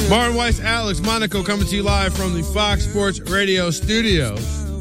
Martin Weiss, Alex Monaco coming to you live from the Fox Sports Radio studios.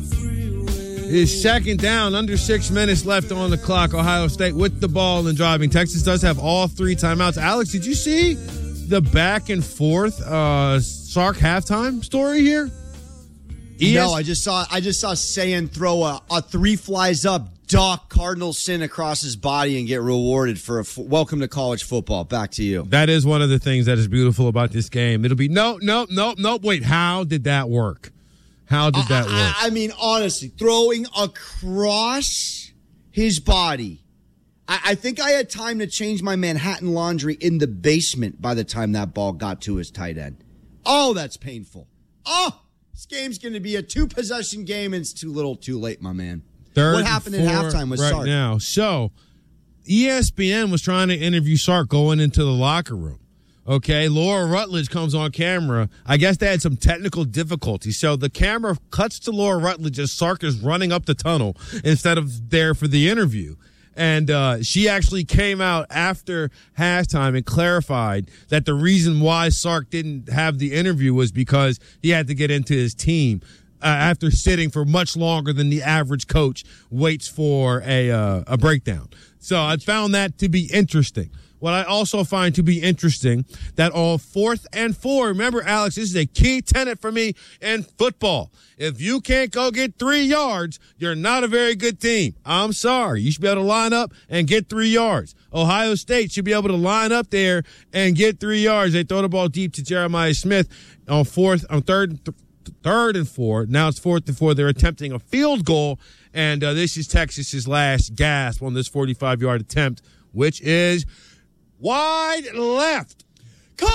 Is second down, under 6 minutes left on the clock. Ohio State with the ball and driving. Texas does have all three timeouts. Alex, did you see the back and forth Sark halftime story here? No, I just saw Sayan throw a three flies up Doc Cardinal sin across his body and get rewarded for a welcome to college football. Back to you. That is one of the things that is beautiful about this game. It'll be no. Wait, how did that work? How did that work? I mean, honestly, throwing across his body. I think I had time to change my Manhattan laundry in the basement by the time that ball got to his tight end. Oh, that's painful. Oh, this game's going to be a 2-possession game, and it's too little too late, my man. What happened at halftime with Sark? Right now. So, ESPN was trying to interview Sark going into the locker room. Okay, Laura Rutledge comes on camera. I guess they had some technical difficulties. So the camera cuts to Laura Rutledge as Sark is running up the tunnel instead of there for the interview. And she actually came out after halftime and clarified that the reason why Sark didn't have the interview was because he had to get into his team. After sitting for much longer than the average coach waits for a breakdown. So I found that to be interesting. What I also find to be interesting, that on 4th and 4, remember, Alex, this is a key tenet for me in football. If you can't go get 3 yards, you're not a very good team. I'm sorry. You should be able to line up and get 3 yards. Ohio State should be able to line up there and get 3 yards. They throw the ball deep to Jeremiah Smith on third and 4. Now it's 4th and 4. They're attempting a field goal, and this is Texas's last gasp on this 45-yard attempt, which is wide left. Come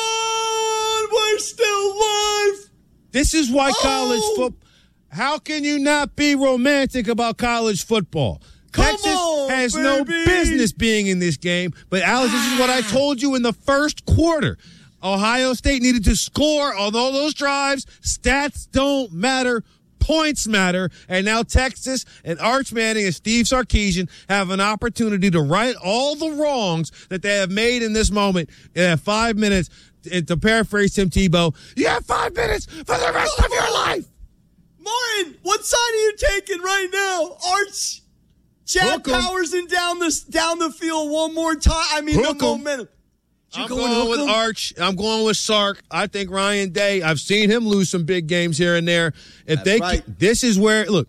on, we're still live. This is why college football. How can you not be romantic about college football? Texas has no business being in this game. But, Alex, this is what I told you in the first quarter. Ohio State needed to score on all those drives. Stats don't matter. Points matter. And now Texas and Arch Manning and Steve Sarkisian have an opportunity to right all the wrongs that they have made in this moment. They have 5 minutes. And to paraphrase Tim Tebow, you have 5 minutes for the rest of your life. Martin, what side are you taking right now? Arch, Chad Powerson down the field one more time. I mean, the momentum. I'm going with Arch. I'm going with Sark. I think Ryan Day, I've seen him lose some big games here and there. This is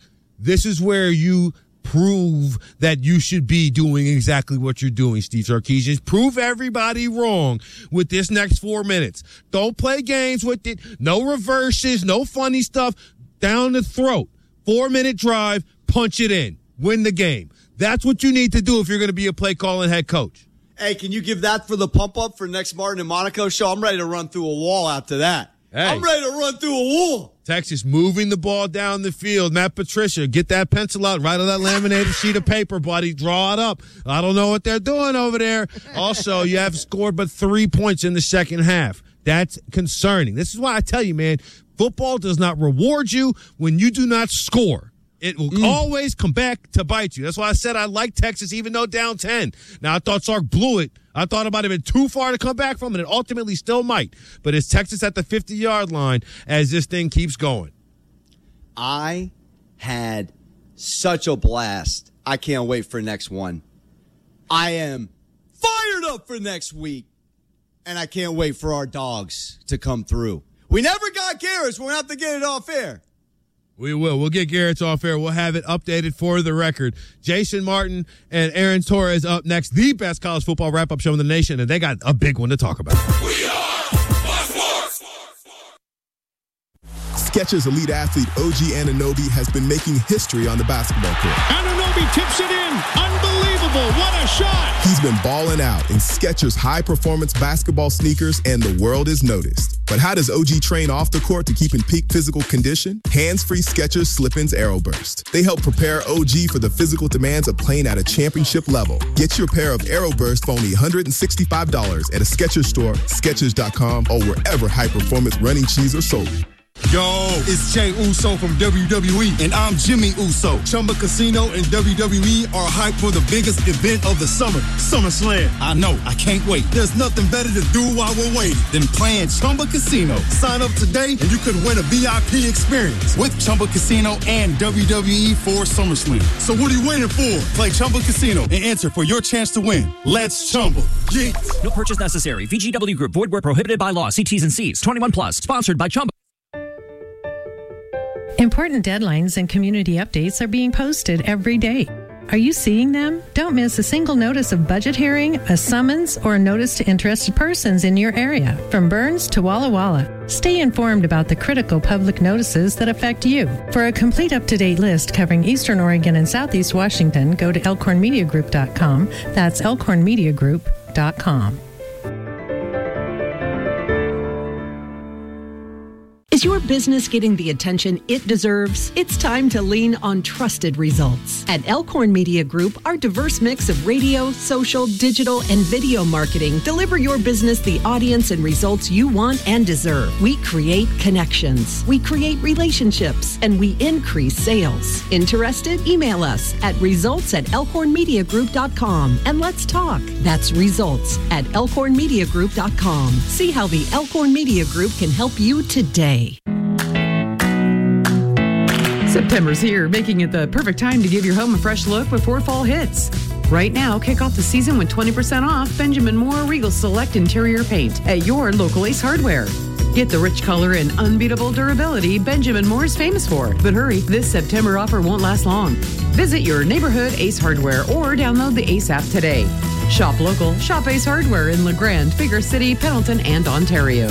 where you prove that you should be doing exactly what you're doing, Steve Sarkisian. Prove everybody wrong with this next 4 minutes. Don't play games with it. No reverses, no funny stuff. Down the throat. 4-minute drive, punch it in. Win the game. That's what you need to do if you're going to be a play calling head coach. Hey, can you give that for the pump-up for next Martin and Monaco show? I'm ready to run through a wall after that. Hey. I'm ready to run through a wall. Texas moving the ball down the field. Matt Patricia, get that pencil out, write on that laminated sheet of paper, buddy. Draw it up. I don't know what they're doing over there. Also, you have scored but 3 points in the second half. That's concerning. This is why I tell you, man, football does not reward you when you do not score. It will always come back to bite you. That's why I said I like Texas, even though down 10. Now, I thought Sark blew it. I thought it might have been too far to come back from, and it ultimately still might. But it's Texas at the 50-yard line as this thing keeps going. I had such a blast. I can't wait for next one. I am fired up for next week, and I can't wait for our dogs to come through. We never got Garrett's. We're going to have to get it off air. We will. We'll get Garrett's off air. We'll have it updated for the record. Jason Martin and Aaron Torres up next. The best college football wrap-up show in the nation, and they got a big one to talk about. We are Fox Sports. Skechers elite athlete OG Anunoby has been making history on the basketball court. Anunoby tips it in. Unbelievable. What a shot. He's been balling out in Skechers high-performance basketball sneakers, and the world is noticed. But how does OG train off the court to keep in peak physical condition? Hands-free Skechers Slip-ins Aeroburst. They help prepare OG for the physical demands of playing at a championship level. Get your pair of Aeroburst for only $165 at a Skechers store, Skechers.com, or wherever high-performance running shoes are sold. Yo, it's Jey Uso from WWE, and I'm Jimmy Uso. Chumba Casino and WWE are hyped for the biggest event of the summer, SummerSlam. I know, I can't wait. There's nothing better to do while we're waiting than playing Chumba Casino. Sign up today, and you could win a VIP experience with Chumba Casino and WWE for SummerSlam. So what are you waiting for? Play Chumba Casino and enter for your chance to win. Let's Chumba. Yeah. No purchase necessary. VGW Group. Void where prohibited by law. See T's and C's. 21 plus. Sponsored by Chumba. Important deadlines and community updates are being posted every day. Are you seeing them? Don't miss a single notice of budget hearing, a summons, or a notice to interested persons in your area, from Burns to Walla Walla. Stay informed about the critical public notices that affect you. For a complete up-to-date list covering Eastern Oregon and Southeast Washington, go to elkhornmediagroup.com. That's elkhornmediagroup.com. Is your business getting the attention it deserves? It's time to lean on trusted results. At Elkhorn Media Group, our diverse mix of radio, social, digital, and video marketing deliver your business the audience and results you want and deserve. We create connections, we create relationships, and we increase sales. Interested? Email us at results@elkhornmediagroup.com and let's talk. That's results@elkhornmediagroup.com. See how the Elkhorn Media Group can help you today. September's here, making it the perfect time to give your home a fresh look before fall hits. Right now, kick off the season with 20% off Benjamin Moore Regal Select Interior Paint at your local Ace Hardware. Get the rich color and unbeatable durability Benjamin Moore is famous for. But hurry, this September offer won't last long. Visit your neighborhood Ace Hardware or download the Ace app today. Shop local, shop Ace Hardware in LeGrand, Bigger City, Pendleton, and Ontario.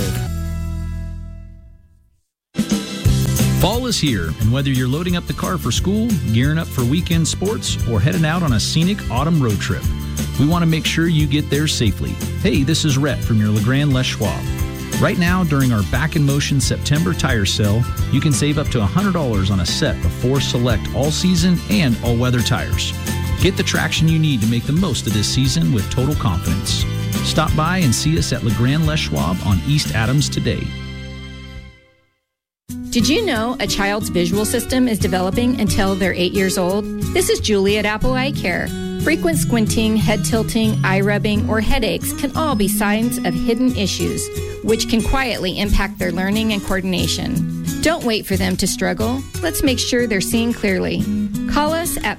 Fall is here, and whether you're loading up the car for school, gearing up for weekend sports, or heading out on a scenic autumn road trip, we want to make sure you get there safely. Hey, this is Rhett from your LeGrand Les Schwab. Right now, during our Back in Motion September tire sale, you can save up to $100 on a set of 4 select all-season and all-weather tires. Get the traction you need to make the most of this season with total confidence. Stop by and see us at LeGrand Les Schwab on East Adams today. Did you know a child's visual system is developing until they're 8 years old? This is Julie at Apple Eye Care. Frequent squinting, head tilting, eye rubbing, or headaches can all be signs of hidden issues, which can quietly impact their learning and coordination. Don't wait for them to struggle. Let's make sure they're seeing clearly. Call us at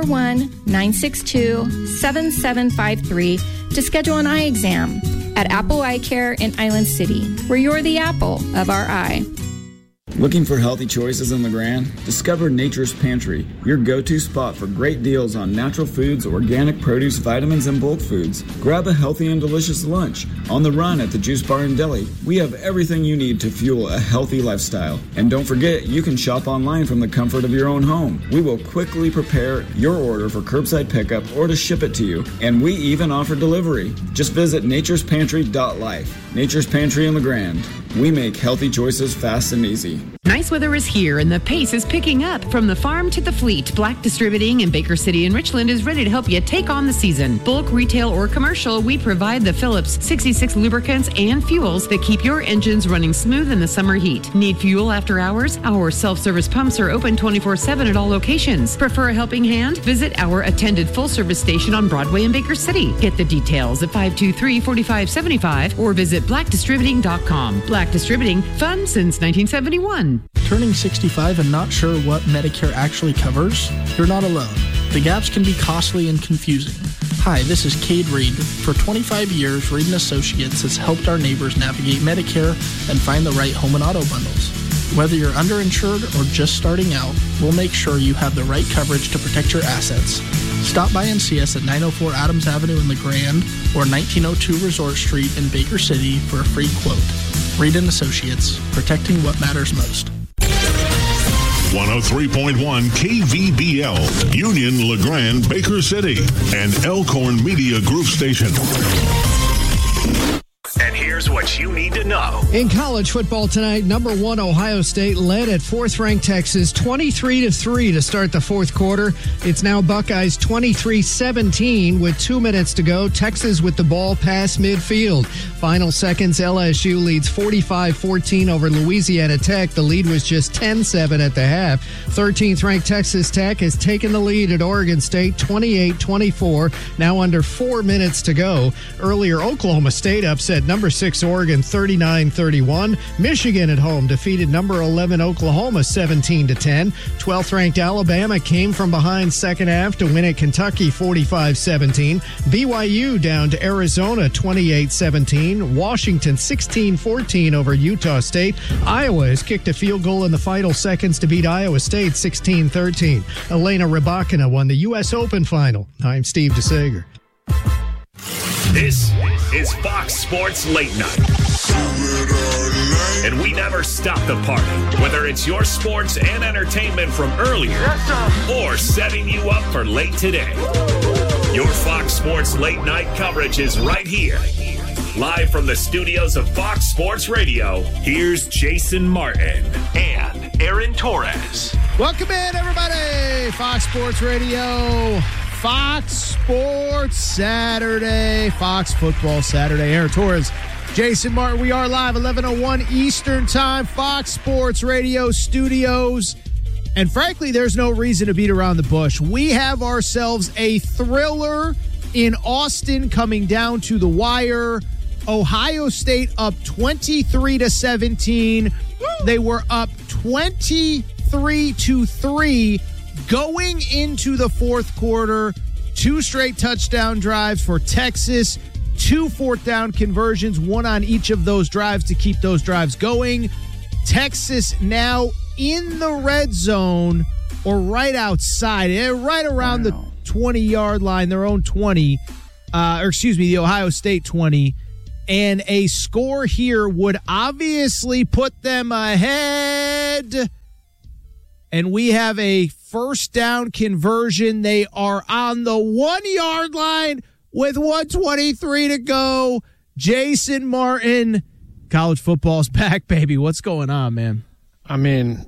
541-962-7753 to schedule an eye exam at Apple Eye Care in Island City, where you're the apple of our eye. Looking for healthy choices in LeGrand? Discover Nature's Pantry, your go-to spot for great deals on natural foods, organic produce, vitamins, and bulk foods. Grab a healthy and delicious lunch. On the run at the Juice Bar and Deli, we have everything you need to fuel a healthy lifestyle. And don't forget, you can shop online from the comfort of your own home. We will quickly prepare your order for curbside pickup or to ship it to you. And we even offer delivery. Just visit naturespantry.life. Nature's Pantry in LeGrand. We make healthy choices fast and easy. Nice weather is here and the pace is picking up. From the farm to the fleet, Black Distributing in Baker City and Richland is ready to help you take on the season. Bulk, retail, or commercial, we provide the Phillips 66 lubricants and fuels that keep your engines running smooth in the summer heat. Need fuel after hours? Our self-service pumps are open 24/7 at all locations. Prefer a helping hand? Visit our attended full-service station on Broadway in Baker City. Get the details at 523-4575 or visit blackdistributing.com. Black Distributing, fun since 1971. Turning 65 and not sure what Medicare actually covers? You're not alone. The gaps can be costly and confusing. Hi, this is Cade Reed. For 25 years, Reed & Associates has helped our neighbors navigate Medicare and find the right home and auto bundles. Whether you're underinsured or just starting out, we'll make sure you have the right coverage to protect your assets. Stop by and see us at 904 Adams Avenue in LeGrand or 1902 Resort Street in Baker City for a free quote. Reed & Associates, protecting what matters most. 103.1 KVBL, Union, LeGrand, Baker City, and Elkhorn Media Group Station. And here here's what you need to know. In college football tonight, number 1 Ohio State led at 4th-ranked Texas 23-3 to start the fourth quarter. It's now Buckeyes 23-17 with 2 minutes to go. Texas with the ball past midfield. Final seconds, LSU leads 45-14 over Louisiana Tech. The lead was just 10-7 at the half. 13th-ranked Texas Tech has taken the lead at Oregon State 28-24. Now under 4 minutes to go. Earlier, Oklahoma State upset number 6 Oregon 39-31. Michigan at home defeated number 11 Oklahoma 17-10. 12th-ranked Alabama came from behind second half to win at Kentucky 45-17. BYU down to Arizona 28-17. Washington 16-14 over Utah State. Iowa has kicked a field goal in the final seconds to beat Iowa State 16-13. Elena Rybakina won the U.S. Open final. I'm Steve DeSager. This is Fox Sports Late Night. And we never stop the party, whether it's your sports and entertainment from earlier or setting you up for late today. Your Fox Sports Late Night coverage is right here. Live from the studios of Fox Sports Radio, here's Jason Martin and Aaron Torres. Welcome in, everybody. Fox Sports Radio, Fox Sports Saturday, Fox Football Saturday. Aaron Torres, Jason Martin. We are live 11:01 Eastern Time, Fox Sports Radio studios. And frankly, there's no reason to beat around the bush. We have ourselves a thriller in Austin coming down to the wire. Ohio State up 23-17. They were up 23-3 going into the fourth quarter. 2 straight touchdown drives for Texas. 2 fourth down conversions, 1 on each of those drives to keep those drives going. Texas now in the red zone or right outside, right around the 20-yard line, their own 20, the Ohio State 20. And a score here would obviously put them ahead. And we have a first down conversion. They are on the 1-yard line with 1:23 to go. Jason Martin, college football's back, baby. What's going on, man? I mean,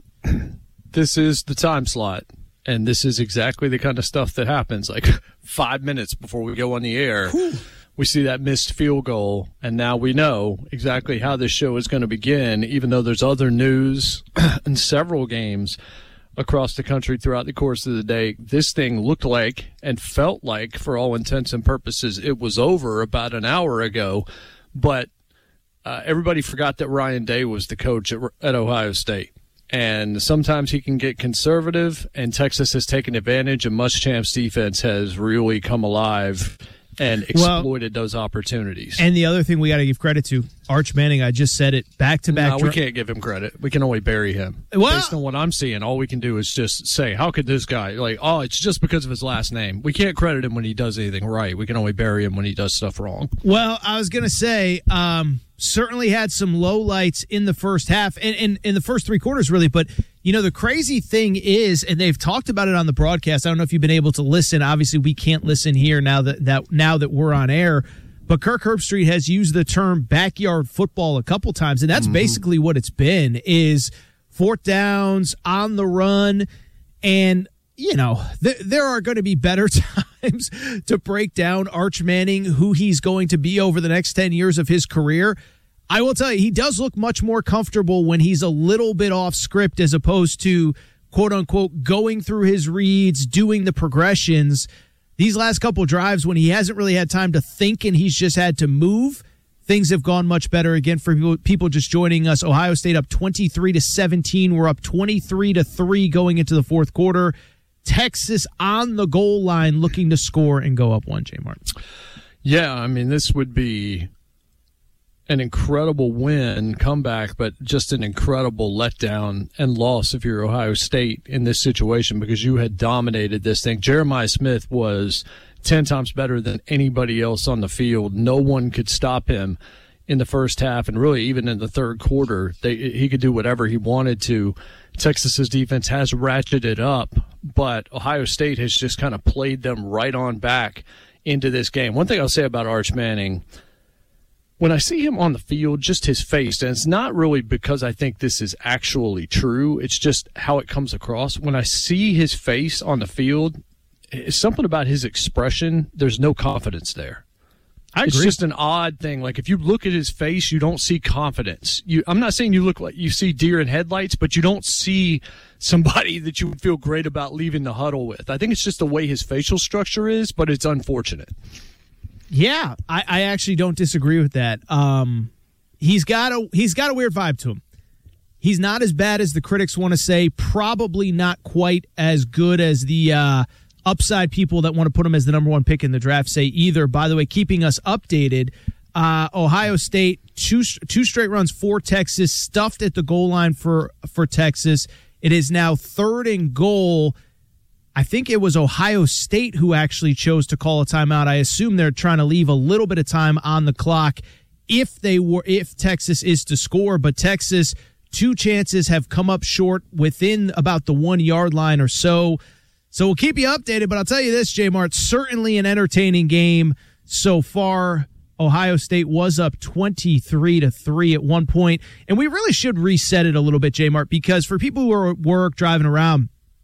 this is the time slot, and this is exactly the kind of stuff that happens. Like 5 minutes before we go on the air, we see that missed field goal, and now we know exactly how this show is going to begin, even though there's other news and several games across the country throughout the course of the day. This thing looked like and felt like, for all intents and purposes, it was over about an hour ago, but everybody forgot that Ryan Day was the coach at Ohio State. And sometimes he can get conservative, and Texas has taken advantage, and Muschamp's defense has really come alive and exploited those opportunities. And the other thing we got to give credit to, Arch Manning, I just said it, back-to-back. No, we can't give him credit. We can only bury him. Based on what I'm seeing, all we can do is just say, how could this guy, it's just because of his last name. We can't credit him when he does anything right. We can only bury him when he does stuff wrong. Well, I was going to say, certainly had some lowlights in the first half and in the first 3 quarters, really. But, the crazy thing is, and they've talked about it on the broadcast. I don't know if you've been able to listen. Obviously, we can't listen here now that we're on air. But Kirk Herbstreit has used the term backyard football a couple times, and that's basically what it's been, is fourth downs, on the run, and there are going to be better times to break down Arch Manning, who he's going to be over the next 10 years of his career. I will tell you, he does look much more comfortable when he's a little bit off script as opposed to, quote unquote, going through his reads, doing the progressions. These last couple drives, when he hasn't really had time to think and he's just had to move, things have gone much better. Again, for people just joining us, Ohio State up 23-17. We're up 23-3 going into the fourth quarter. Texas on the goal line looking to score and go up 1, J. Martin. Yeah, I mean, this would be an incredible win, comeback, but just an incredible letdown and loss if you're Ohio State in this situation, because you had dominated this thing. Jeremiah Smith was 10 times better than anybody else on the field. No one could stop him in the first half, and really even in the third quarter. He could do whatever he wanted to. Texas's defense has ratcheted up, but Ohio State has just kind of played them right on back into this game. One thing I'll say about Arch Manning, when I see him on the field, just his face, and it's not really because I think this is actually true, it's just how it comes across. When I see his face on the field, it's something about his expression, there's no confidence there. I agree. It's just an odd thing. Like, if you look at his face, you don't see confidence. I'm not saying you look like you see deer in headlights, but you don't see somebody that you would feel great about leaving the huddle with. I think it's just the way his facial structure is, but it's unfortunate. Yeah, I actually don't disagree with that. He's got a weird vibe to him. He's not as bad as the critics want to say. Probably not quite as good as the upside people that want to put him as the number one pick in the draft say either. By the way, keeping us updated, Ohio State, two straight runs for Texas, stuffed at the goal line for Texas. It is now 3rd and goal. I think it was Ohio State who actually chose to call a timeout. I assume they're trying to leave a little bit of time on the clock if Texas is to score. But Texas, 2 chances have come up short within about the 1 yard line or so. So we'll keep you updated, but I'll tell you this, J-Mart, certainly an entertaining game so far. Ohio State was up 23-3 at one point, and we really should reset it a little bit, J-Mart, because for people who are at work, driving around,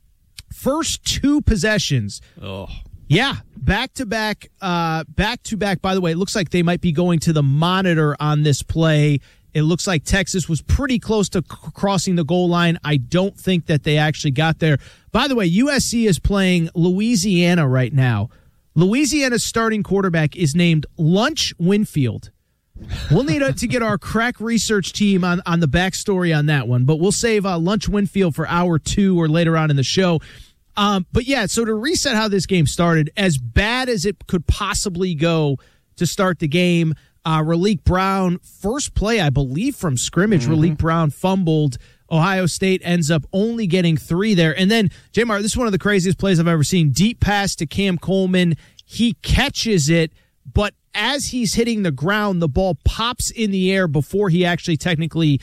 first 2 possessions. Oh. Yeah, back-to-back. By the way, it looks like they might be going to the monitor on this play. It looks like Texas was pretty close to crossing the goal line. I don't think that they actually got there. By the way, USC is playing Louisiana right now. Louisiana's starting quarterback is named Lunch Winfield. We'll need to get our crack research team on the backstory on that one, but we'll save Lunch Winfield for hour 2 or later on in the show. But yeah, so to reset how this game started, as bad as it could possibly go to start the game, Raleek Brown, first play, I believe, from scrimmage, Raleek Brown fumbled. Ohio State ends up only getting 3 there. And then, J-Mar, this is one of the craziest plays I've ever seen. Deep pass to Cam Coleman. He catches it, but as he's hitting the ground, the ball pops in the air before he actually technically,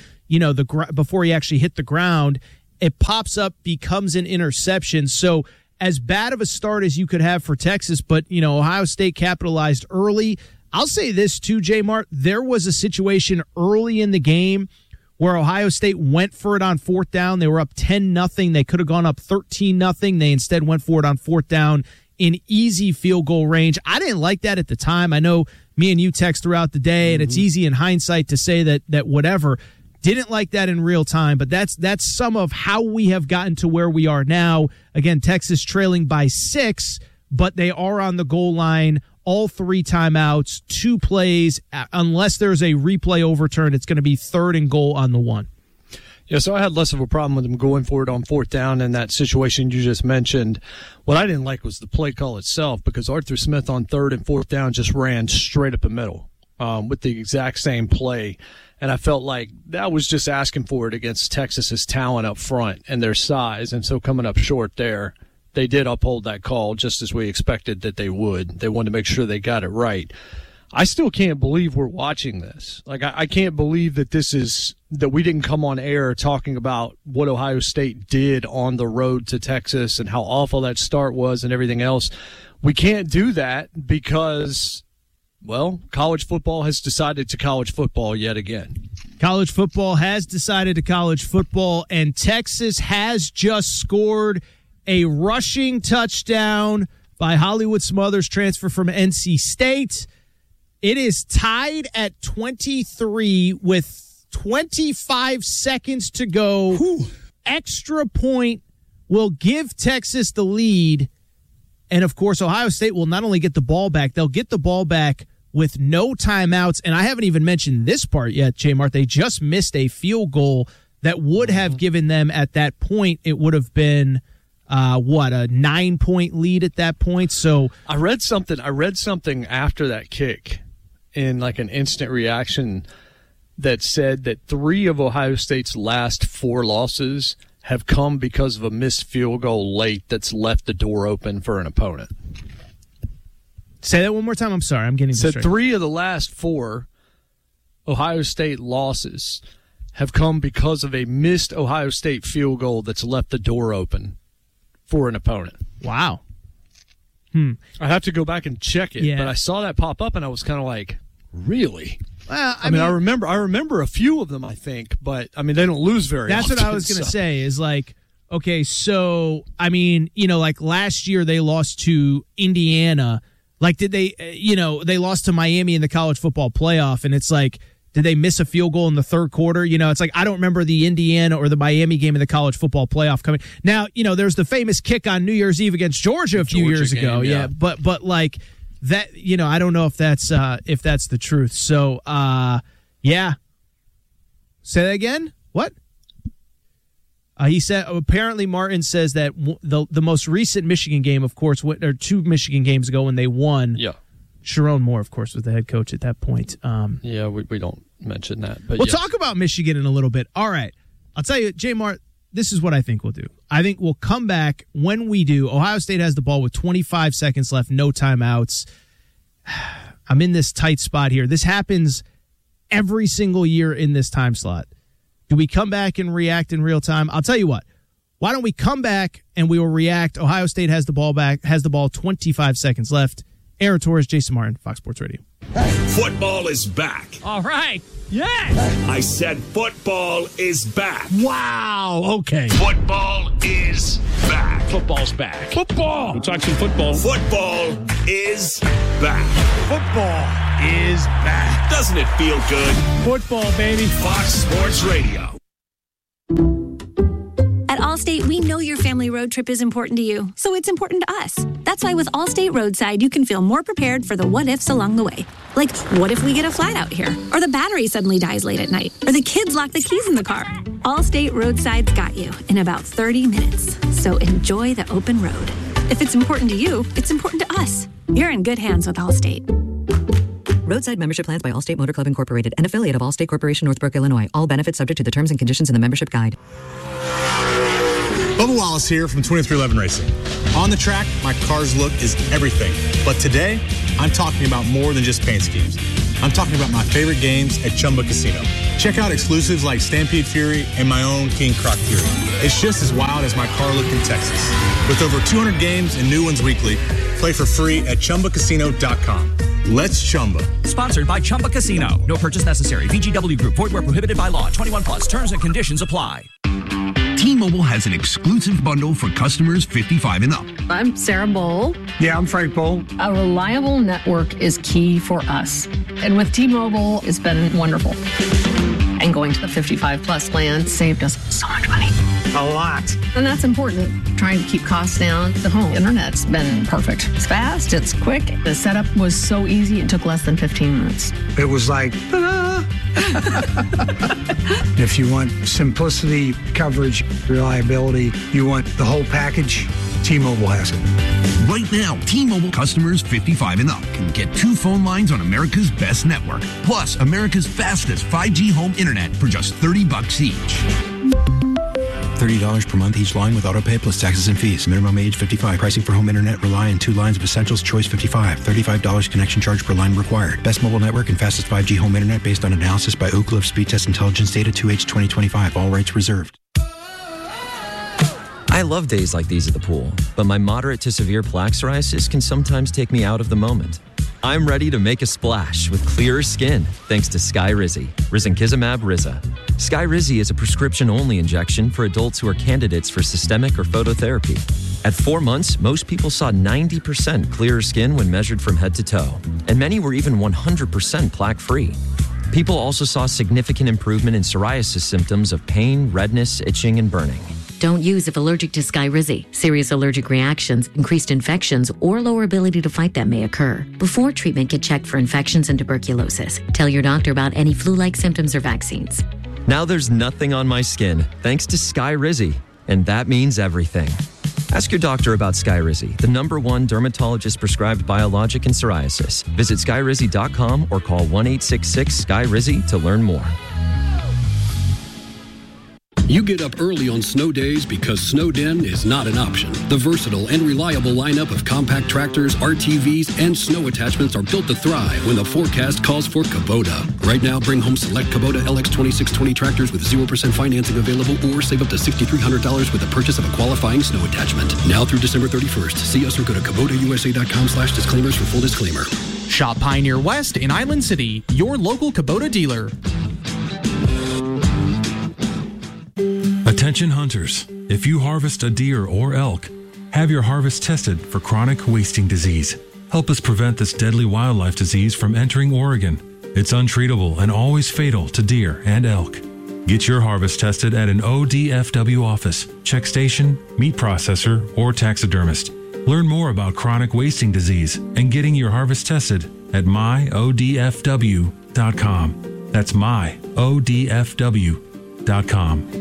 before he actually hit the ground. It pops up, becomes an interception. So as bad of a start as you could have for Texas, but, Ohio State capitalized early. I'll say this too, J-Mart. There was a situation early in the game where Ohio State went for it on 4th down. They were up 10-0. They could have gone up 13-0. They instead went for it on 4th down in easy field goal range. I didn't like that at the time. I know me and you text throughout the day, and it's easy in hindsight to say that whatever. Didn't like that in real time, but that's some of how we have gotten to where we are now. Again, Texas trailing by 6, but they are on the goal line. All 3 timeouts, 2 plays. Unless there's a replay overturned, it's going to be 3rd and goal on the 1. Yeah, so I had less of a problem with them going for it on 4th down in that situation you just mentioned. What I didn't like was the play call itself, because Arthur Smith on 3rd and 4th down just ran straight up the middle with the exact same play. And I felt like that was just asking for it against Texas's talent up front and their size. And so coming up short there, they did uphold that call just as we expected that they would. They wanted to make sure they got it right. I still can't believe we're watching this. Like, I can't believe that we didn't come on air talking about what Ohio State did on the road to Texas and how awful that start was and everything else. We can't do that because, well, college football has decided to college football yet again. College football has decided to college football, and Texas has just scored a rushing touchdown by Hollywood Smothers, transfer from NC State. It is tied at 23 with 25 seconds to go. Whew. Extra point will give Texas the lead. And, of course, Ohio State will not only get the ball back, they'll get the ball back with no timeouts. And I haven't even mentioned this part yet, J-Mart. They just missed a field goal that would have given them at that point. It would have been a 9-point lead at that point. So I read something after that kick in like an instant reaction that said that 3 of Ohio State's last 4 losses have come because of a missed field goal late that's left the door open for an opponent. Say that one more time. I'm sorry. I'm getting distracted. Said 3 of the last 4 Ohio State losses have come because of a missed Ohio State field goal that's left the door open for an opponent. Wow. I have to go back and check it, but I saw that pop up and I was kind of like, really? Well, I mean, I remember a few of them, I think, but I mean, they don't lose very often. That's what I was going to say is like, okay, so, I mean, like last year they lost to Indiana. Like, did they, they lost to Miami in the college football playoff, and it's like, did they miss a field goal in the third quarter? It's like, I don't remember the Indiana or the Miami game in the college football playoff coming. Now, there's the famous kick on New Year's Eve against Georgia a few years ago. Yeah. But like that, I don't know if that's the truth. So, yeah. Say that again? What? He said, apparently Martin says that the most recent Michigan game, of course, or 2 Michigan games ago when they won. Yeah. Sharon Moore, of course, was the head coach at that point. Yeah, we don't mention that. But we'll talk about Michigan in a little bit. All right. I'll tell you, J. Mart, this is what I think we'll do. I think we'll come back when we do. Ohio State has the ball with 25 seconds left, no timeouts. I'm in this tight spot here. This happens every single year in this time slot. Do we come back and react in real time? I'll tell you what. Why don't we come back and we will react? Ohio State has the ball 25 seconds left. Aaron Torres, Jason Martin, Fox Sports Radio. Football is back. All right. Yeah. I said football is back. Wow. Okay. Football is back. Football's back. Football. We'll talk some football. Football is back. Football is back. Doesn't it feel good? Football, baby. Fox Sports Radio. At Allstate, we know your family road trip is important to you, so it's important to us. That's why with Allstate Roadside, you can feel more prepared for the what-ifs along the way. Like, what if we get a flat out here? Or the battery suddenly dies late at night? Or the kids lock the keys in the car? Allstate Roadside's got you in about 30 minutes. So enjoy the open road. If it's important to you, it's important to us. You're in good hands with Allstate. Roadside membership plans by Allstate Motor Club Incorporated, an affiliate of Allstate Corporation, Northbrook, Illinois. All benefits subject to the terms and conditions in the membership guide. Bubba Wallace here from 2311 Racing. On the track, my car's look is everything. But today, I'm talking about more than just paint schemes. I'm talking about my favorite games at Chumba Casino. Check out exclusives like Stampede Fury and my own King Croc Fury. It's just as wild as my car look in Texas. With over 200 games and new ones weekly, play for free at ChumbaCasino.com. Let's Chumba. Sponsored by Chumba Casino. No purchase necessary. VGW Group. Void where prohibited by law. 21 plus. Terms and conditions apply. T-Mobile has an exclusive bundle for customers 55 and up. I'm Sarah Bowl. Yeah, I'm Frank Bowl. A reliable network is key for us. And with T-Mobile, it's been wonderful. And going to the 55 plus plan saved us so much money. A lot. And that's important. Trying to keep costs down. The home internet's been perfect. It's fast, it's quick. The setup was so easy, it took less than 15 minutes. It was like, ta-da! If you want simplicity, coverage, reliability, you want the whole package, T-Mobile has it. Right now, T-Mobile customers 55 and up can get 2 phone lines on America's best network. Plus, America's fastest 5G home internet for just $30 each. $30 per month each line with autopay plus taxes and fees. Minimum age 55. Pricing for home internet rely on 2 lines of essentials. Choice 55. $35 connection charge per line required. Best mobile network and fastest 5G home internet based on analysis by Oak Cliff Speed Test Intelligence Data 2H 2025. All rights reserved. I love days like these at the pool, but my moderate to severe plaque psoriasis can sometimes take me out of the moment. I'm ready to make a splash with clearer skin thanks to Skyrizi, Risankizumab Riza. Skyrizi is a prescription-only injection for adults who are candidates for systemic or phototherapy. At 4 months, most people saw 90% clearer skin when measured from head to toe, and many were even 100% plaque-free. People also saw significant improvement in psoriasis symptoms of pain, redness, itching, and burning. Don't use if allergic to Skyrizi. Serious allergic reactions, increased infections, or lower ability to fight them may occur. Before treatment, get checked for infections and tuberculosis. Tell your doctor about any flu-like symptoms or vaccines. Now there's nothing on my skin thanks to Skyrizi, and that means everything. Ask your doctor about Skyrizi, the #1 dermatologist-prescribed biologic in psoriasis. Visit Skyrizi.com or call 1-866-SKY-RIZI to learn more. You get up early on snow days because Snowden is not an option. The versatile and reliable lineup of compact tractors, RTVs, and snow attachments are built to thrive when the forecast calls for Kubota. Right now, bring home select Kubota LX2620 tractors with 0% financing available or save up to $6,300 with the purchase of a qualifying snow attachment. Now through December 31st. See us or go to KubotaUSA.com/disclaimers for full disclaimer. Shop Pioneer West in Island City, your local Kubota dealer. Attention hunters, if you harvest a deer or elk, have your harvest tested for chronic wasting disease. Help us prevent this deadly wildlife disease from entering Oregon. It's untreatable and always fatal to deer and elk. Get your harvest tested at an ODFW office, check station, meat processor, or taxidermist. Learn more about chronic wasting disease and getting your harvest tested at myodfw.com. That's myodfw.com.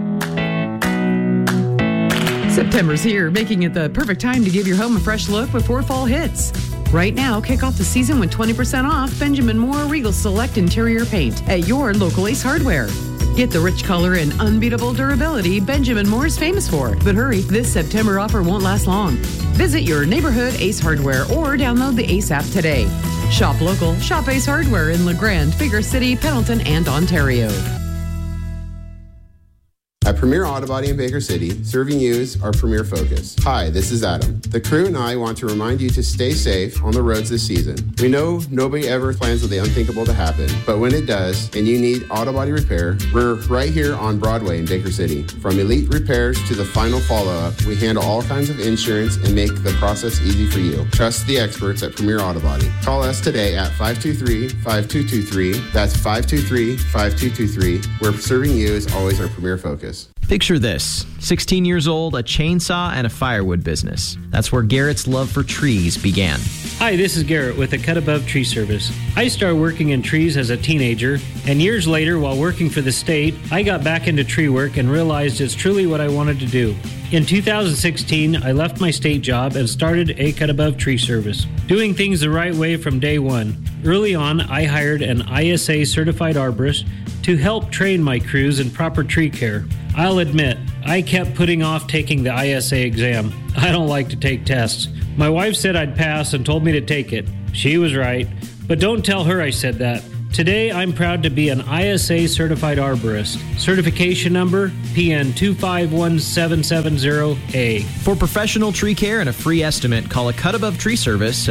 September's here, making it the perfect time to give your home a fresh look before fall hits. Right now, kick off the season with 20% off Benjamin Moore Regal Select Interior Paint at your local Ace Hardware. Get the rich color and unbeatable durability Benjamin Moore is famous for. But hurry, this September offer won't last long. Visit your neighborhood Ace Hardware or download the Ace app today. Shop local, shop Ace Hardware in LeGrand, Baker City, Pendleton, and Ontario. At Premier Auto Body in Baker City, serving you is our premier focus. Hi, this is Adam. The crew and I want to remind you to stay safe on the roads this season. We know nobody ever plans for the unthinkable to happen, but when it does, and you need auto body repair, we're right here on Broadway in Baker City. From elite repairs to the final follow-up, we handle all kinds of insurance and make the process easy for you. Trust the experts at Premier Auto Body. Call us today at 523-5223. That's 523-5223, where serving you is always our premier focus. Picture this, 16 years old, a chainsaw, and a firewood business. That's where Garrett's love for trees began. Hi, this is Garrett with the Cut Above Tree Service. I started working in trees as a teenager, and years later, while working for the state, I got back into tree work and realized it's truly what I wanted to do. In 2016, I left my state job and started a Cut Above Tree Service, doing things the right way from day one. Early on, I hired an ISA certified arborist to help train my crews in proper tree care. I'll admit, I kept putting off taking the ISA exam. I don't like to take tests. My wife said I'd pass and told me to take it. She was right, but don't tell her I said that. Today, I'm proud to be an ISA certified arborist. Certification number PN 251770A. For professional tree care and a free estimate, call a Cut Above Tree Service at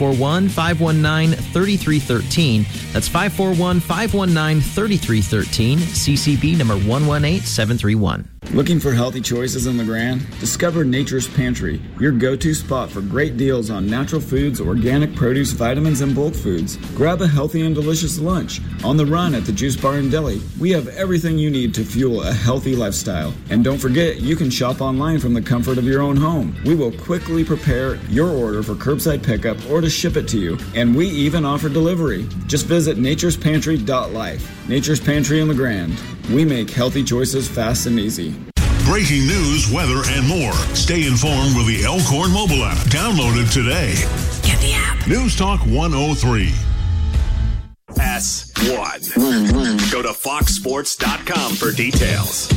541-519-3313. That's 541-519-3313. CCB number 118731. Looking for healthy choices in LeGrand? Discover Nature's Pantry, your go-to spot for great deals on natural foods, organic produce, vitamins, and bulk foods. Grab a healthy and delicious lunch. On the run at the Juice Bar and Deli, we have everything you need to fuel a healthy lifestyle. And don't forget, you can shop online from the comfort of your own home. We will quickly prepare your order for curbside pickup or to ship it to you. And we even offer delivery. Just visit naturespantry.life. Nature's Pantry in LeGrand. We make healthy choices fast and easy. Breaking news, weather, and more. Stay informed with the Elkhorn mobile app. Download it today. Get the app. News Talk 103. S1. Go to foxsports.com for details.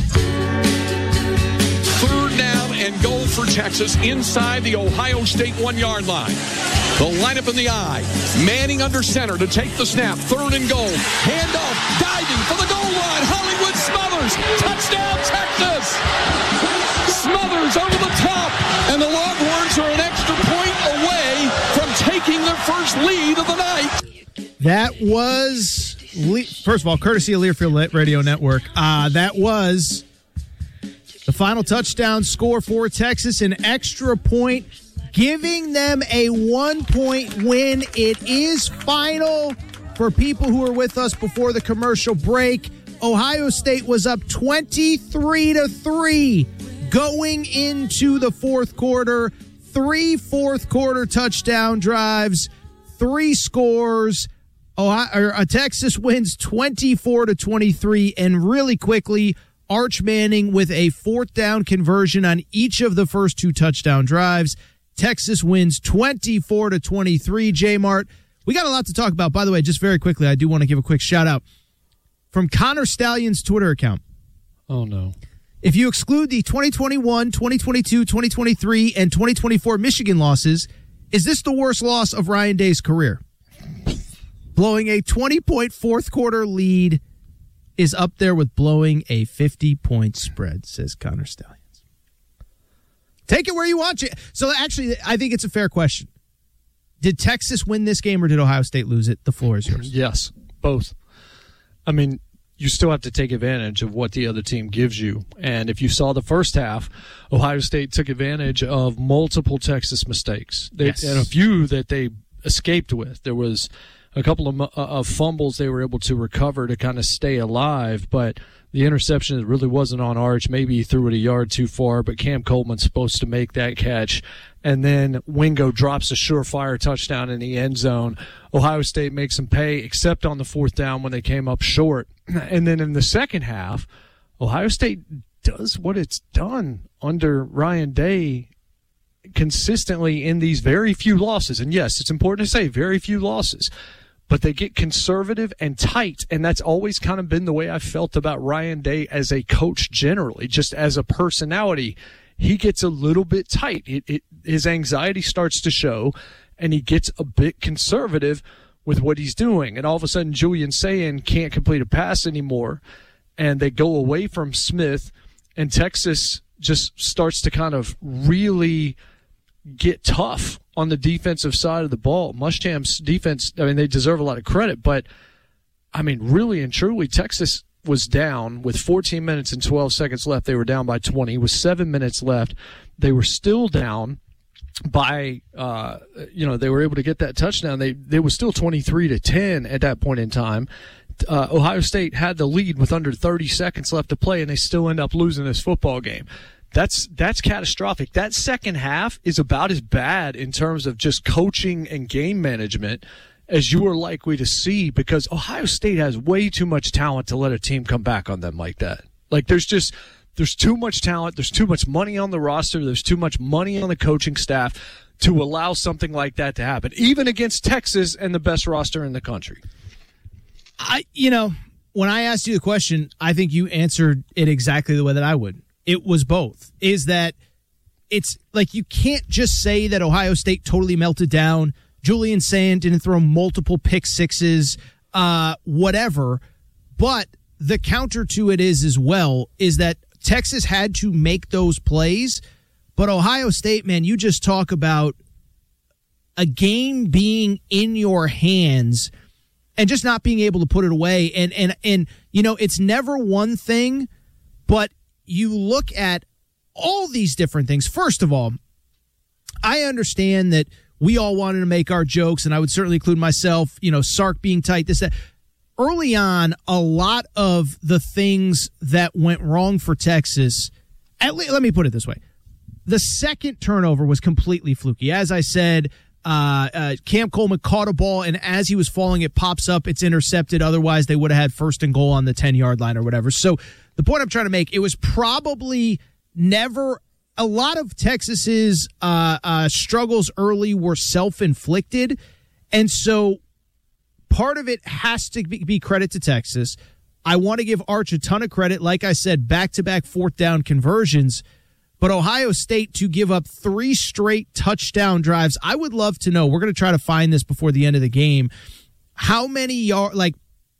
Third down and goal for Texas inside the Ohio State 1-yard line. The lineup in the eye. Manning under center to take the snap. Third and goal. Handoff. Diving for the goal line. Hollywood Smothers. Touchdown, Texas. Smothers over the top. And the Longhorns are an extra point away from taking their first lead of the night. That was, first of all, courtesy of Learfield Radio Network. That was the final touchdown score for Texas, an extra point, giving them a 1-point win. It is final for people who were with us before the commercial break. Ohio State was up 23-3 going into the fourth quarter. 3 fourth-quarter touchdown drives, 3 scores. Texas wins 24-23, and really quickly, Arch Manning with a 4th down conversion on each of the first 2 touchdown drives. Texas wins 24-23. J-Mart, we got a lot to talk about. By the way, just very quickly, I do want to give a quick shout-out from Connor Stallion's Twitter account. Oh, no. If you exclude the 2021, 2022, 2023, and 2024 Michigan losses, is this the worst loss of Ryan Day's career? Blowing a 20-point fourth-quarter lead is up there with blowing a 50-point spread, says Connor Stallions. Take it where you want it. So actually, I think it's a fair question. Did Texas win this game or did Ohio State lose it? The floor is yours. Yes, both. I mean, you still have to take advantage of what the other team gives you. And if you saw the first half, Ohio State took advantage of multiple Texas mistakes. And a few that they escaped with. There was a couple of fumbles they were able to recover to kind of stay alive, but the interception really wasn't on Arch. Maybe he threw it a yard too far, but Cam Coleman's supposed to make that catch. And then Wingo drops a surefire touchdown in the end zone. Ohio State makes them pay, except on the fourth down when they came up short. And then in the second half, Ohio State does what it's done under Ryan Day consistently in these very few losses. And yes, it's important to say very few losses. But they get conservative and tight, and that's always kind of been the way I felt about Ryan Day as a coach generally, just as a personality. He gets a little bit tight. His anxiety starts to show, and he gets a bit conservative with what he's doing. And all of a sudden, Julian Sayin can't complete a pass anymore, and they go away from Smith, and Texas just starts to kind of really get tough on the defensive side of the ball. Muschamp's defense, I mean, they deserve a lot of credit, but, I mean, really and truly, Texas was down with 14 minutes and 12 seconds left. They were down by 20. With 7 minutes left, they were still down by, they were able to get that touchdown. They were still 23-10 at that point in time. Ohio State had the lead with under 30 seconds left to play, and they still end up losing this football game. That's catastrophic. That second half is about as bad in terms of just coaching and game management as you are likely to see, because Ohio State has way too much talent to let a team come back on them like that. Like, there's too much talent, there's too much money on the roster, there's too much money on the coaching staff to allow something like that to happen, even against Texas and the best roster in the country. When I asked you the question, I think you answered it exactly the way that I would. It was both. Is that it's like you can't just say that Ohio State totally melted down. Julian Sayin didn't throw multiple pick sixes, whatever. But the counter to it is as well is that Texas had to make those plays. But Ohio State, man, you just talk about a game being in your hands and just not being able to put it away. And it's never one thing, but you look at all these different things. First of all, I understand that we all wanted to make our jokes, and I would certainly include myself, Sark being tight, this, that. Early on, a lot of the things that went wrong for Texas, let me put it this way. The second turnover was completely fluky. As I said, Cam Coleman caught a ball, and as he was falling, it pops up, it's intercepted. Otherwise, they would have had first and goal on the 10-yard line or whatever. So the point I'm trying to make, it was probably never – a lot of Texas's struggles early were self-inflicted, and so part of it has to be credit to Texas. I want to give Arch a ton of credit. Like I said, back-to-back fourth down conversions. But Ohio State to give up 3 straight touchdown drives, I would love to know. We're going to try to find this before the end of the game. How many yards, like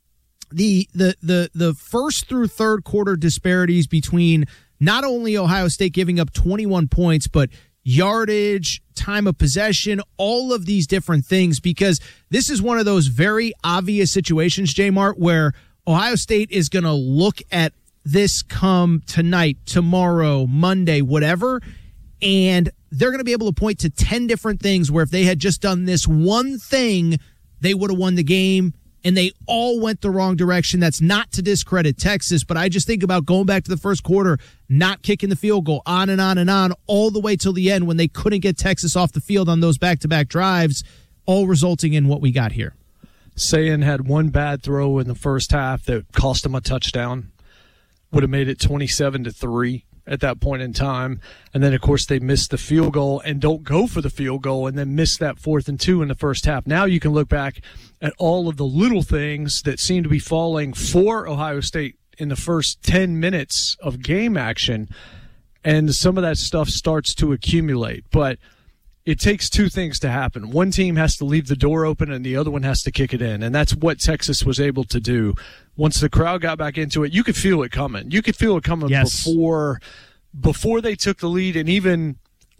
the first through third quarter disparities between not only Ohio State giving up 21 points, but yardage, time of possession, all of these different things, because this is one of those very obvious situations, J-Mart, where Ohio State is going to look at this come tonight, tomorrow, Monday, whatever, and they're going to be able to point to 10 different things where if they had just done this one thing, they would have won the game, and they all went the wrong direction. That's not to discredit Texas, but I just think about going back to the first quarter, not kicking the field goal, on and on and on, all the way till the end when they couldn't get Texas off the field on those back-to-back drives, all resulting in what we got here. Sayin had one bad throw in the first half that cost him a touchdown. Would have made it 27-3 at that point in time. And then, of course, they missed the field goal and don't go for the field goal and then miss that 4th and 2 in the first half. Now you can look back at all of the little things that seem to be falling for Ohio State in the first 10 minutes of game action, and some of that stuff starts to accumulate. But it takes 2 things to happen. One team has to leave the door open and the other one has to kick it in. And that's what Texas was able to do. Once the crowd got back into it, you could feel it coming. You could feel it coming before they took the lead, and even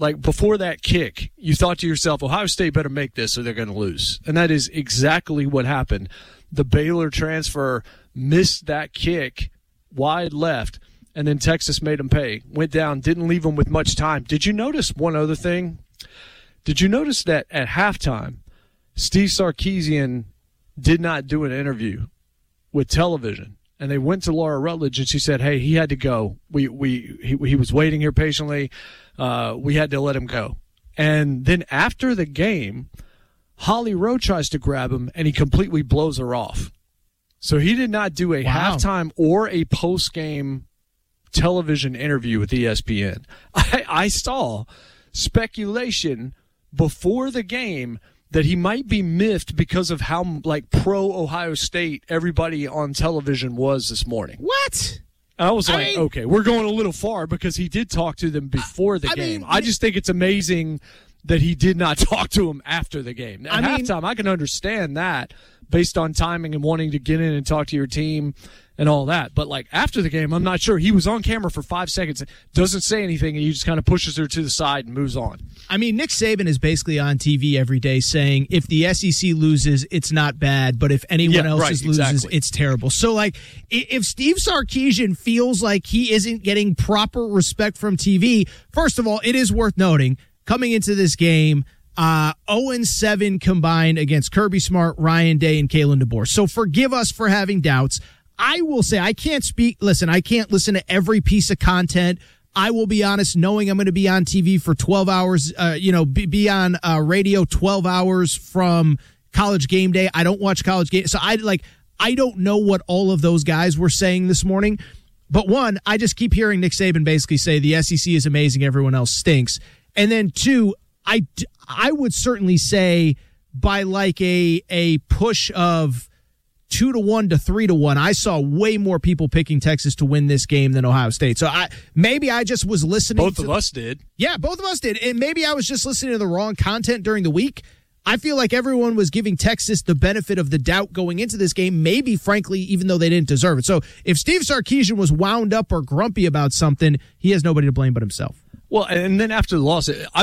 like before that kick, you thought to yourself, Ohio State better make this or they're going to lose. And that is exactly what happened. The Baylor transfer missed that kick wide left, and then Texas made them pay. Went down, didn't leave them with much time. Did you notice one other thing? Did you notice that at halftime, Steve Sarkisian did not do an interview with television? And they went to Laura Rutledge, and she said, hey, he had to go. He was waiting here patiently. We had to let him go. And then after the game, Holly Rowe tries to grab him, and he completely blows her off. So he did not do a halftime or a post-game television interview with ESPN. I saw speculation before the game that he might be miffed because of how pro-Ohio State everybody on television was this morning. What? And I was okay, we're going a little far because he did talk to them before the game. I just think it's amazing that he did not talk to them after the game. At halftime, I can understand that based on timing and wanting to get in and talk to your team and all that. But, after the game, I'm not sure. He was on camera for 5 seconds, doesn't say anything, and he just kind of pushes her to the side and moves on. Nick Saban is basically on TV every day saying, if the SEC loses, it's not bad, but if anyone else loses, it's terrible. So, if Steve Sarkisian feels like he isn't getting proper respect from TV, first of all, it is worth noting, coming into this game, 0-7 combined against Kirby Smart, Ryan Day, and Kalen DeBoer. So forgive us for having doubts. I will say I can't listen to every piece of content. I will be honest, knowing I'm going to be on TV for 12 hours, be on radio 12 hours from College Game Day. I don't watch College Game. So I don't know what all of those guys were saying this morning. But one, I just keep hearing Nick Saban basically say the SEC is amazing, everyone else stinks. And then two, I would certainly say by a push of 2-1 to 3-1, I saw way more people picking Texas to win this game than Ohio State. So I just was listening. Both of us did. Yeah, both of us did. And maybe I was just listening to the wrong content during the week. I feel like everyone was giving Texas the benefit of the doubt going into this game, maybe, frankly, even though they didn't deserve it. So if Steve Sarkisian was wound up or grumpy about something, he has nobody to blame but himself. Well, and then after the loss, it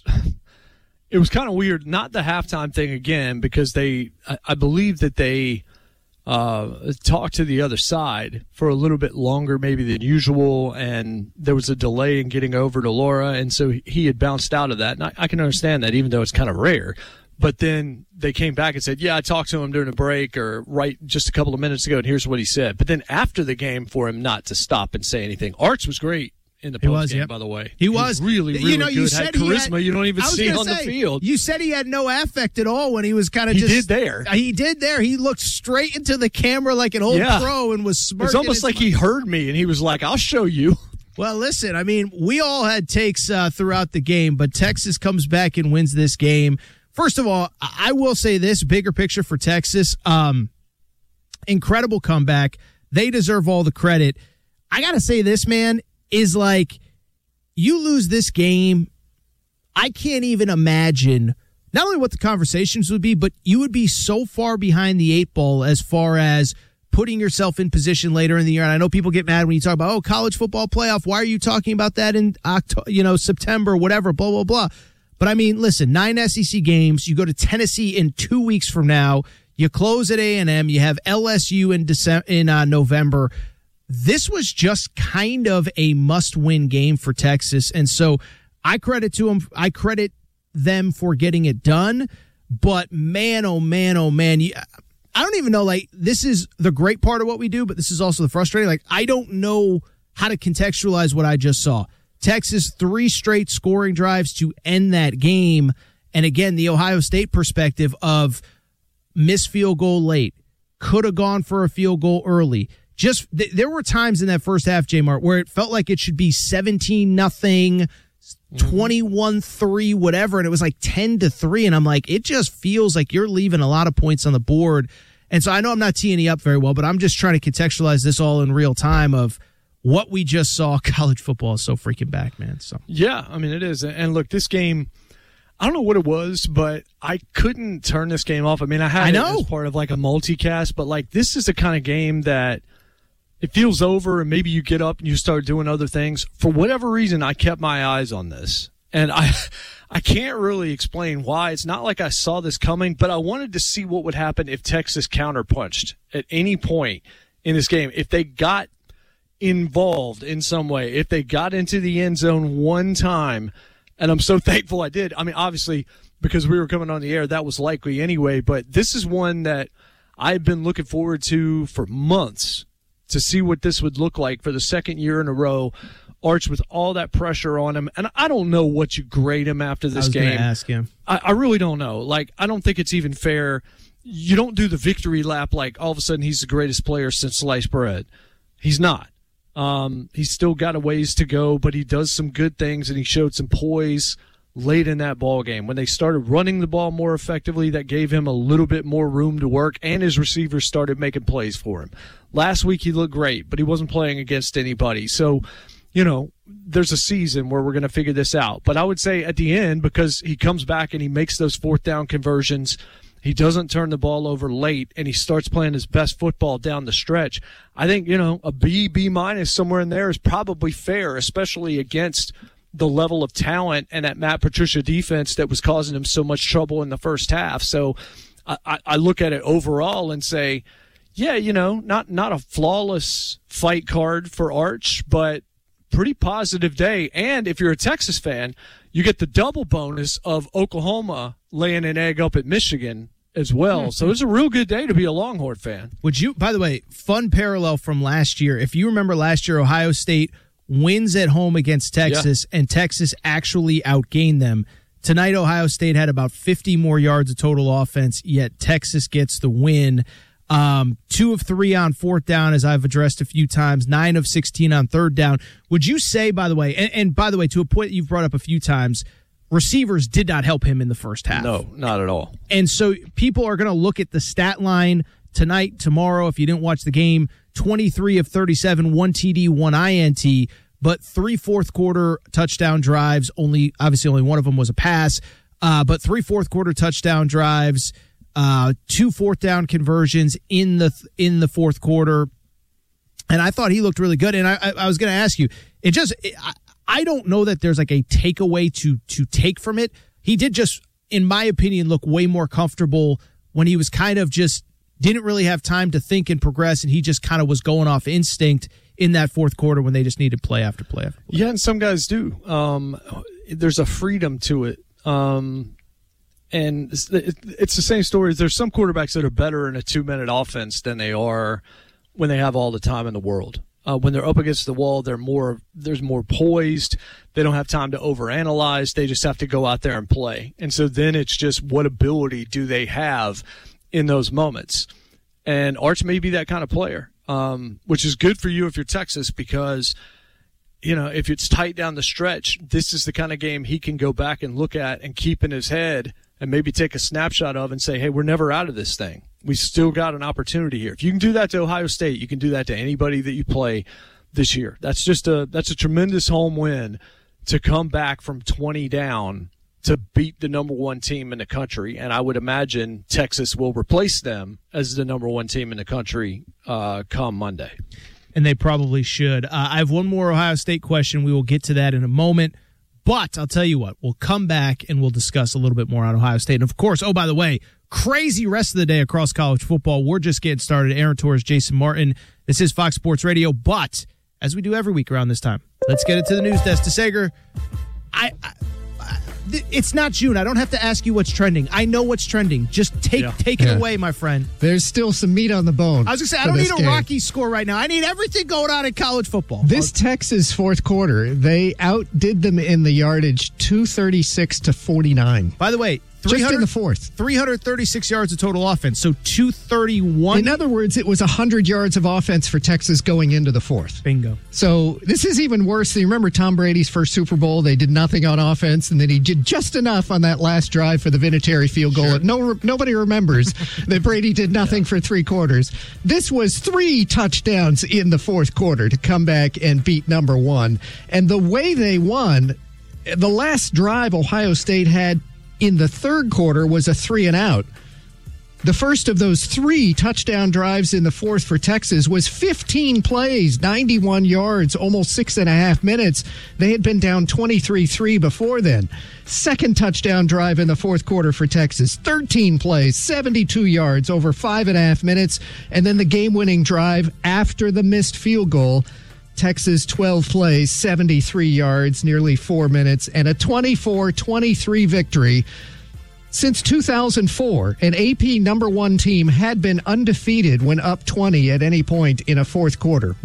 was kind of weird, not the halftime thing again, because I believe that they talked to the other side for a little bit longer maybe than usual, and there was a delay in getting over to Laura, and so he had bounced out of that. And I can understand that, even though it's kind of rare. But then they came back and said, yeah, I talked to him during a break or just a couple of minutes ago, and here's what he said. But then after the game, for him not to stop and say anything. Arch was great in the postgame, by the way. He was really, really good. You had charisma you don't even see on the field. You said he had no affect at all when he was kind of He did there. He did there. He looked straight into the camera like an old pro and was smirking. It's almost like he heard me, and he was like, I'll show you. Well, listen, we all had takes throughout the game, but Texas comes back and wins this game. First of all, I will say this, bigger picture for Texas, incredible comeback. They deserve all the credit. I got to say this, man, is you lose this game, I can't even imagine not only what the conversations would be, but you would be so far behind the eight ball as far as putting yourself in position later in the year. And I know people get mad when you talk about, college football playoff. Why are you talking about that in October, September, whatever, blah, blah, blah. But listen, 9 SEC games. You go to Tennessee in 2 weeks from now. You close at A&M. You have LSU in November. This was just kind of a must-win game for Texas, and so I credit to them. I credit them for getting it done. But man, oh man, oh man, I don't even know. This is the great part of what we do, but this is also the frustrating. I don't know how to contextualize what I just saw. Texas 3 straight scoring drives to end that game. And again, the Ohio State perspective of missed field goal late, could have gone for a field goal early. Just there were times in that first half, J-Mart, where it felt like it should be 17-0, 21-3, whatever, and it was 10-3. And I'm like, it just feels like you're leaving a lot of points on the board. And so I know I'm not teeing you up very well, but I'm just trying to contextualize this all in real time of what we just saw. College football is so freaking back, man. So yeah, it is. And look, this game, I don't know what it was, but I couldn't turn this game off. I had it as part of a multicast, but this is the kind of game that it feels over and maybe you get up and you start doing other things. For whatever reason, I kept my eyes on this. And I can't really explain why. It's not like I saw this coming, but I wanted to see what would happen if Texas counterpunched at any point in this game. If they got involved in some way, if they got into the end zone one time, and I'm so thankful I did. I mean, obviously, because we were coming on the air, that was likely anyway, but this is one that I've been looking forward to for months to see what this would look like for the second year in a row. Arch with all that pressure on him, and I don't know what you grade him after this game. I was going to ask him. I really don't know. Like, I don't think it's even fair. You don't do the victory lap like all of a sudden he's the greatest player since sliced bread. He's not. He's still got a ways to go, but he does some good things, and he showed some poise late in that ball game. When they started running the ball more effectively, that gave him a little bit more room to work, and his receivers started making plays for him. Last week he looked great, but he wasn't playing against anybody. So, there's a season where we're going to figure this out. But I would say at the end, because he comes back and he makes those fourth down conversions, he doesn't turn the ball over late, and he starts playing his best football down the stretch. I think, a B minus somewhere in there is probably fair, especially against the level of talent and that Matt Patricia defense that was causing him so much trouble in the first half. So I look at it overall and say, yeah, not a flawless fight card for Arch, but pretty positive day. And if you're a Texas fan, you get the double bonus of Oklahoma laying an egg up at Michigan as well. So it's a real good day to be a Longhorn fan. Would you, by the way, fun parallel from last year. If you remember last year, Ohio State wins at home against Texas, and Texas actually outgained them. Tonight, Ohio State had about 50 more yards of total offense, yet Texas gets the win. 2 of 3 on fourth down, as I've addressed a few times, 9 of 16 on third down. Would you say, by the way, and by the way, to a point you've brought up a few times, receivers did not help him in the first half? No, not at all. And so people are going to look at the stat line tonight, tomorrow, if you didn't watch the game, 23 of 37, 1 TD, 1 INT, but 3 fourth quarter touchdown drives, obviously only one of them was a pass, but 3 fourth quarter touchdown drives, 2 fourth down conversions in the fourth quarter, and I thought he looked really good. And I was going to ask you, I don't know that there's like a takeaway to take from it. He did just, in my opinion, look way more comfortable when he was kind of just didn't really have time to think and progress, and he just kind of was going off instinct in that fourth quarter when they just needed play after play after play. Yeah, and some guys do. There's a freedom to it. And it's the same story. There's some quarterbacks that are better in a 2-minute offense than they are when they have all the time in the world. When they're up against the wall, there's more poised. They don't have time to overanalyze. They just have to go out there and play. And so then it's just what ability do they have in those moments? And Arch may be that kind of player, which is good for you if you're Texas because, if it's tight down the stretch, this is the kind of game he can go back and look at and keep in his head and maybe take a snapshot of and say, hey, we're never out of this thing. We still got an opportunity here. If you can do that to Ohio State, you can do that to anybody that you play this year. That's a tremendous home win to come back from 20 down to beat the number 1 team in the country. And I would imagine Texas will replace them as the number 1 team in the country come Monday. And they probably should. I have one more Ohio State question. We will get to that in a moment. But I'll tell you what, we'll come back and we'll discuss a little bit more on Ohio State. And, of course, by the way, crazy rest of the day across college football. We're just getting started. Aaron Torres, Jason Martin. This is Fox Sports Radio. But, as we do every week around this time, let's get it to the news desk. DeSager, it's not June. I don't have to ask you what's trending. I know what's trending. Just take it away, my friend. There's still some meat on the bone. I was going to say, I don't need a Rocky score right now. I need everything going on in college football. This Texas fourth quarter, they outdid them in the yardage 236-49. By the way, just in the fourth. 336 yards of total offense, so 231. In other words, it was 100 yards of offense for Texas going into the fourth. Bingo. So this is even worse. You remember Tom Brady's first Super Bowl? They did nothing on offense, and then he did just enough on that last drive for the Vinatieri field goal. Sure. Nobody remembers that Brady did nothing for 3 quarters. This was 3 touchdowns in the fourth quarter to come back and beat number 1. And the way they won, the last drive Ohio State had in the third quarter was a 3-and-out. The first of those 3 touchdown drives in the fourth for Texas was 15 plays, 91 yards, almost 6.5 minutes. They had been down 23-3 before then. Second touchdown drive in the fourth quarter for Texas, 13 plays, 72 yards, over 5.5 minutes. And then the game-winning drive after the missed field goal. Texas 12 plays, 73 yards, nearly 4 minutes, and a 24-23 victory. Since 2004, an AP number 1 team had been undefeated when up 20 at any point in a fourth quarter.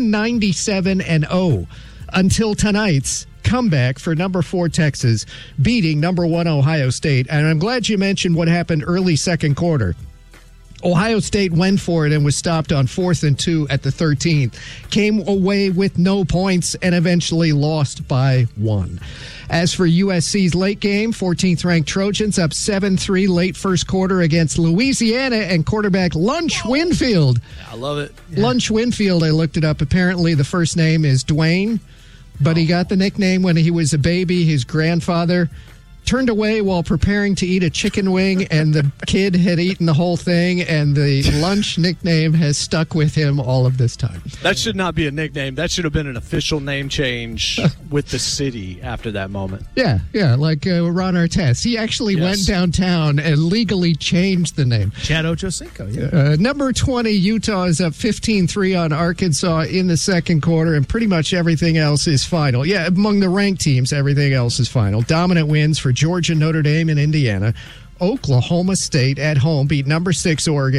197-0 until tonight's comeback for number 4 Texas, beating number 1 Ohio State. And I'm glad you mentioned what happened early second quarter. Ohio State went for it and was stopped on 4th and 2 at the 13th. Came away with no points and eventually lost by 1. As for USC's late game, 14th-ranked Trojans up 7-3 late first quarter against Louisiana and quarterback Lunch Winfield. I love it. Yeah. Lunch Winfield, I looked it up. Apparently the first name is Dwayne, but he got the nickname when he was a baby. His grandfather turned away while preparing to eat a chicken wing, and the kid had eaten the whole thing, and the Lunch nickname has stuck with him all of this time. That should not be a nickname. That should have been an official name change with the city after that moment. Yeah, like Ron Artest. He actually went downtown and legally changed the name. Chad Ochocinco, number 20, Utah is up 15-3 on Arkansas in the second quarter, and pretty much everything else is final. Yeah, among the ranked teams, everything else is final. Dominant wins for Georgia, Notre Dame, and Indiana. Oklahoma State at home beat number 6 Oregon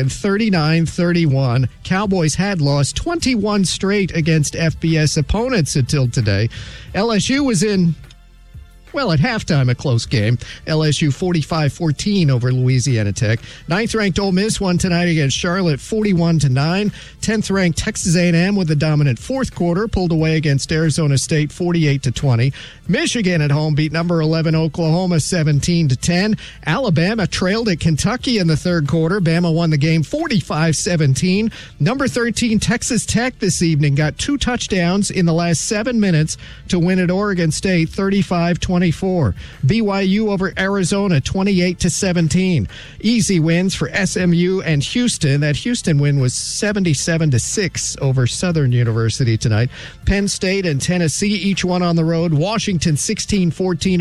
39-31. Cowboys had lost 21 straight against FBS opponents until today. LSU was in, well, at halftime, a close game. LSU 45-14 over Louisiana Tech. 9th-ranked Ole Miss won tonight against Charlotte 41-9. 10th-ranked Texas A&M with a dominant fourth quarter pulled away against Arizona State 48-20. Michigan at home beat number 11 Oklahoma 17-10. Alabama trailed at Kentucky in the third quarter. Bama won the game 45-17. Number 13 Texas Tech this evening got 2 touchdowns in the last 7 minutes to win at Oregon State 35-24. BYU over Arizona 28-17. Easy wins for SMU and Houston. That Houston win was 77-6 over Southern University tonight. Penn State and Tennessee each one on the road. Washington 16-14